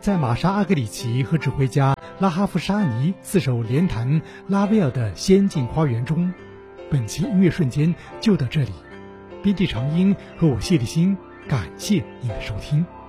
在玛莎·阿格里奇和指挥家拉哈夫沙尼四手联弹拉威尔的《仙境花园》中。本期音乐瞬间就到这里，编辑长音和我谢立新，感谢您的收听。